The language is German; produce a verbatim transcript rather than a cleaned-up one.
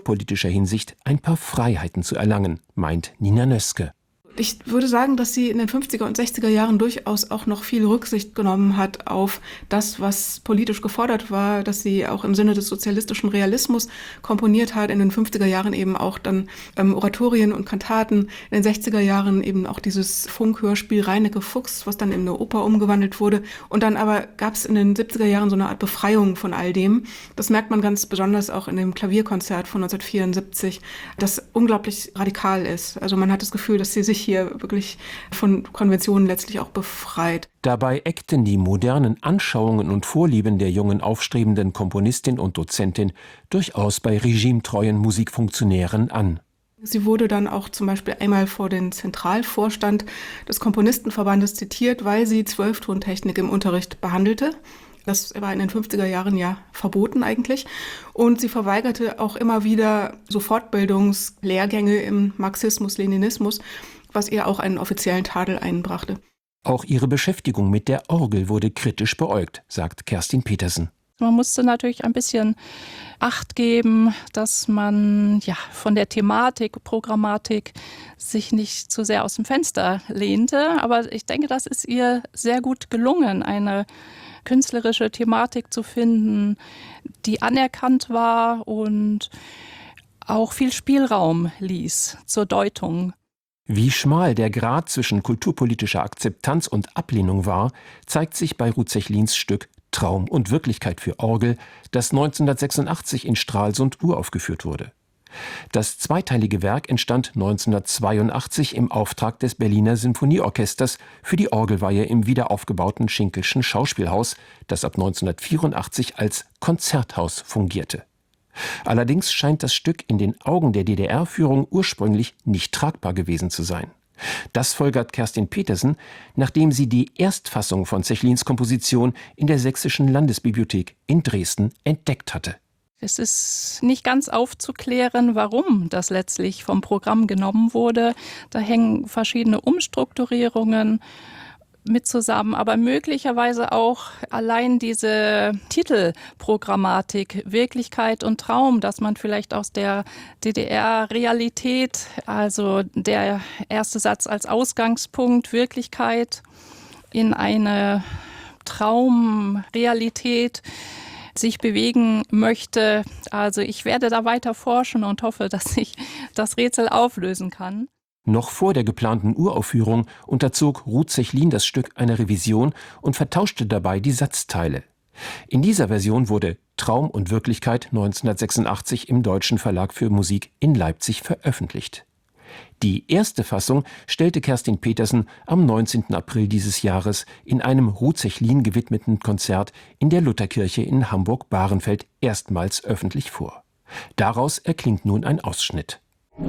politischer Hinsicht ein paar Freiheiten zu erlangen, meint Nina Nöske. Ich würde sagen, dass sie in den fünfziger und sechziger Jahren durchaus auch noch viel Rücksicht genommen hat auf das, was politisch gefordert war, dass sie auch im Sinne des sozialistischen Realismus komponiert hat, in den fünfziger Jahren eben auch dann ähm, Oratorien und Kantaten, in den sechziger Jahren eben auch dieses Funkhörspiel Reineke Fuchs, was dann in eine Oper umgewandelt wurde. Und dann aber gab es in den siebziger Jahren so eine Art Befreiung von all dem. Das merkt man ganz besonders auch in dem Klavierkonzert von neunzehnhundertvierundsiebzig, das unglaublich radikal ist. Also man hat das Gefühl, dass sie sich hier wirklich von Konventionen letztlich auch befreit. Dabei eckten die modernen Anschauungen und Vorlieben der jungen aufstrebenden Komponistin und Dozentin durchaus bei regimetreuen Musikfunktionären an. Sie wurde dann auch zum Beispiel einmal vor den Zentralvorstand des Komponistenverbandes zitiert, weil sie Zwölftontechnik im Unterricht behandelte. Das war in den fünfziger Jahren ja verboten eigentlich. Und sie verweigerte auch immer wieder so Fortbildungslehrgänge im Marxismus-Leninismus, was ihr auch einen offiziellen Tadel einbrachte. Auch ihre Beschäftigung mit der Orgel wurde kritisch beäugt, sagt Kerstin Petersen. Man musste natürlich ein bisschen Acht geben, dass man ja von der Thematik, Programmatik sich nicht zu sehr aus dem Fenster lehnte. Aber ich denke, das ist ihr sehr gut gelungen, eine künstlerische Thematik zu finden, die anerkannt war und auch viel Spielraum ließ zur Deutung. Wie schmal der Grat zwischen kulturpolitischer Akzeptanz und Ablehnung war, zeigt sich bei Ruth Sechlins Stück Traum und Wirklichkeit für Orgel, das neunzehnhundertsechsundachtzig in Stralsund uraufgeführt wurde. Das zweiteilige Werk entstand neunzehnhundertzweiundachtzig im Auftrag des Berliner Sinfonieorchesters für die Orgelweihe im wiederaufgebauten Schinkelschen Schauspielhaus, das ab neunzehnhundertvierundachtzig als Konzerthaus fungierte. Allerdings scheint das Stück in den Augen der D D R-Führung ursprünglich nicht tragbar gewesen zu sein. Das folgert Kerstin Petersen, nachdem sie die Erstfassung von Sechlins Komposition in der Sächsischen Landesbibliothek in Dresden entdeckt hatte. Es ist nicht ganz aufzuklären, warum das letztlich vom Programm genommen wurde. Da hängen verschiedene Umstrukturierungen mit zusammen, aber möglicherweise auch allein diese Titelprogrammatik, Wirklichkeit und Traum, dass man vielleicht aus der D D R-Realität, also der erste Satz als Ausgangspunkt, Wirklichkeit, in eine Traumrealität sich bewegen möchte. Also ich werde da weiter forschen und hoffe, dass ich das Rätsel auflösen kann. Noch vor der geplanten Uraufführung unterzog Ruth Sechlin das Stück einer Revision und vertauschte dabei die Satzteile. In dieser Version wurde Traum und Wirklichkeit neunzehnhundertsechsundachtzig im Deutschen Verlag für Musik in Leipzig veröffentlicht. Die erste Fassung stellte Kerstin Petersen am neunzehnten April dieses Jahres in einem Ruth Sechlin gewidmeten Konzert in der Lutherkirche in Hamburg-Bahrenfeld erstmals öffentlich vor. Daraus erklingt nun ein Ausschnitt.